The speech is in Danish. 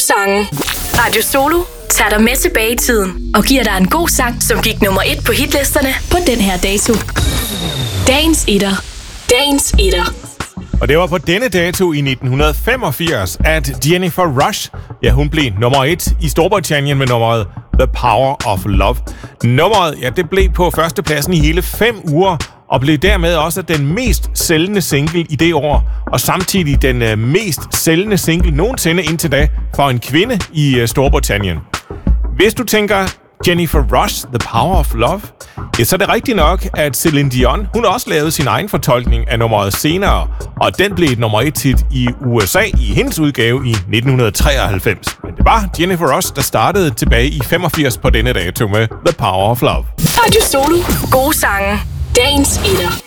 sange. Radio Solo tager dig med tilbage i tiden og giver dig en god sang, som gik nummer 1 på hitlisterne på den her dato. Dagens etter. Dagens etter. Og det var på denne dato i 1985, at Jennifer Rush, hun blev nummer 1 i Storbritannien med nummeret The Power of Love. Nummeret, det blev på førstepladsen i hele 5 uger, og blev dermed også den mest sælgende single i det år, og samtidig den mest sælgende single nogensinde indtil da for en kvinde i Storbritannien. Hvis du tænker Jennifer Rush, The Power of Love, så er det rigtigt nok, at Celine Dion, hun også lavede sin egen fortolkning af nummeret senere, og den blev et nummer 1-hit i USA i hendes udgave i 1993. Men det var Jennifer Rush, der startede tilbage i 85 på denne dato med The Power of Love. Radio Solo. Gode sange. Dagens etter.